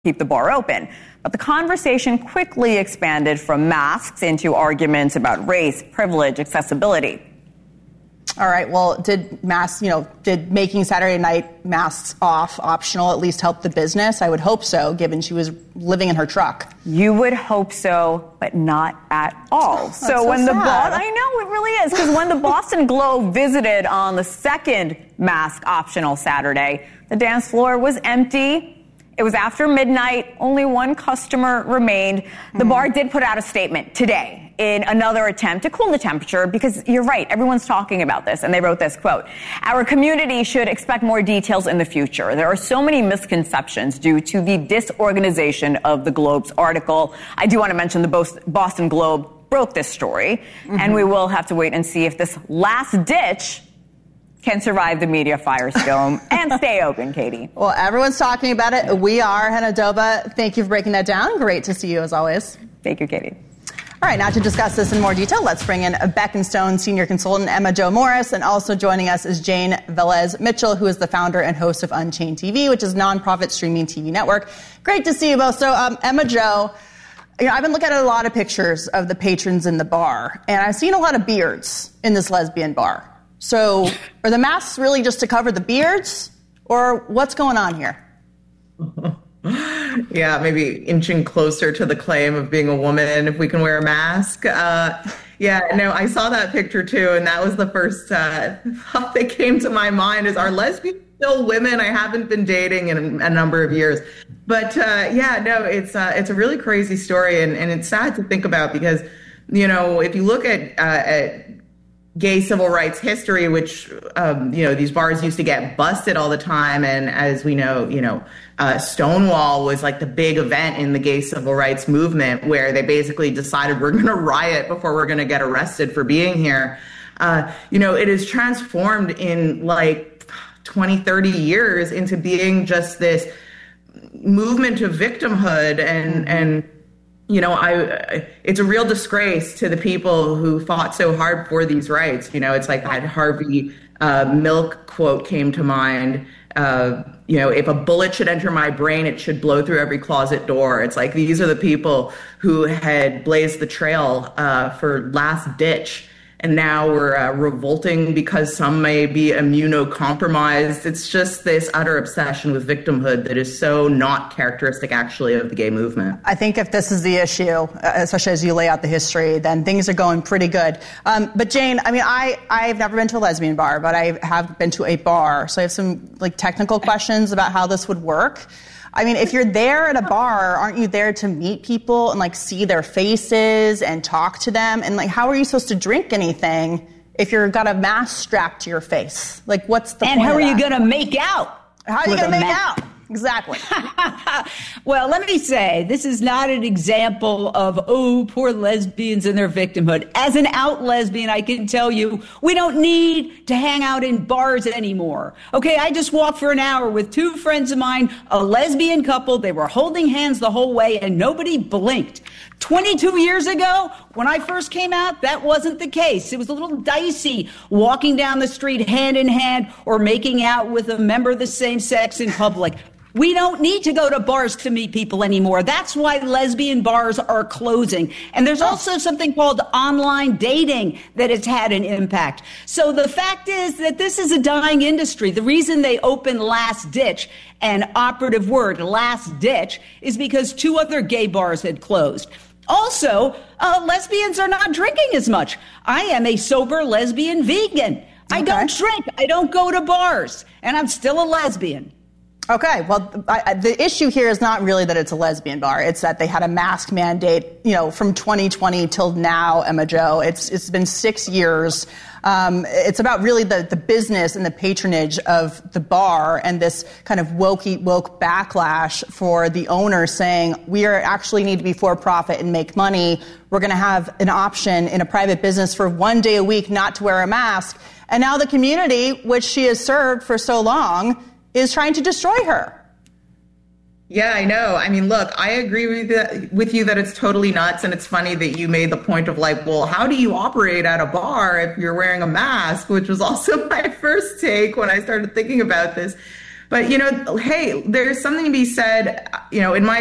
keep the bar open. But the conversation quickly expanded from masks into arguments about race, privilege, accessibility. All right. Well, did making Saturday night masks off optional at least help the business? I would hope so, given she was living in her truck. You would hope so, but not at all. So when the I know it really is, because when the Boston Globe visited on the second mask optional Saturday, the dance floor was empty. It was after midnight. Only one customer remained. The bar did put out a statement today in another attempt to cool the temperature, because you're right, everyone's talking about this, and they wrote this, quote, "Our community should expect more details in the future. There are so many misconceptions due to the disorganization of the Globe's article." I do want to mention the Boston Globe broke this story, and we will have to wait and see if this last ditch can survive the media firestorm and stay open, Katie. Well, everyone's talking about it. We are. Hannah Doba, thank you for breaking that down. Great to see you, as always. Thank you, Katie. All right, now to discuss this in more detail, let's bring in Beck & Stone senior consultant Emma Jo Morris, and also joining us is Jane Velez Mitchell, who is the founder and host of Unchained TV, which is a nonprofit streaming TV network. Great to see you both. So, Emma Jo, I've been looking at a lot of pictures of the patrons in the bar, and I've seen a lot of beards in this lesbian bar. So are the masks really just to cover the beards, or what's going on here? Yeah, maybe inching closer to the claim of being a woman if we can wear a mask. I saw that picture too, and that was the first thought that came to my mind is, are lesbians still women? I haven't been dating in a number of years. But it's a really crazy story, and it's sad to think about because, if you look at gay civil rights history, which, these bars used to get busted all the time. And as we know, Stonewall was like the big event in the gay civil rights movement where they basically decided we're going to riot before we're going to get arrested for being here. It is transformed in like 20, 30 years into being just this movement of victimhood and it's a real disgrace to the people who fought so hard for these rights. It's like that Harvey Milk quote came to mind. If a bullet should enter my brain, it should blow through every closet door. It's like these are the people who had blazed the trail for Last Ditch. And now we're revolting because some may be immunocompromised. It's just this utter obsession with victimhood that is so not characteristic, actually, of the gay movement. I think if this is the issue, especially as you lay out the history, then things are going pretty good. But Jane, I've never been to a lesbian bar, but I have been to a bar. So I have some technical questions about how this would work. If you're there at a bar, aren't you there to meet people and see their faces and talk to them? And how are you supposed to drink anything if you've got a mask strapped to your face? What's the point And how are of you that? going to make out? How are you going to make out? Exactly. Well, let me say, this is not an example of, poor lesbians and their victimhood. As an out lesbian, I can tell you, we don't need to hang out in bars anymore. Okay, I just walked for an hour with two friends of mine, a lesbian couple. They were holding hands the whole way, and nobody blinked. 22 years ago, when I first came out, that wasn't the case. It was a little dicey walking down the street hand in hand or making out with a member of the same sex in public. We don't need to go to bars to meet people anymore. That's why lesbian bars are closing. And there's also something called online dating that has had an impact. So the fact is that this is a dying industry. The reason they opened Last Ditch, an operative word, Last Ditch, is because two other gay bars had closed. Also, lesbians are not drinking as much. I am a sober lesbian vegan. I don't drink. I don't go to bars. And I'm still a lesbian. Okay, well, the issue here is not really that it's a lesbian bar. It's that they had a mask mandate, from 2020 till now, Emma Jo. It's been 6 years. It's about really the business and the patronage of the bar and this kind of woke backlash for the owner saying, we actually need to be for profit and make money. We're going to have an option in a private business for 1 day a week not to wear a mask. And now the community, which she has served for so long, is trying to destroy her. Yeah, I know. Look, I agree with you that it's totally nuts. And it's funny that you made the point of how do you operate at a bar if you're wearing a mask, which was also my first take when I started thinking about this. But, hey, there's something to be said, in my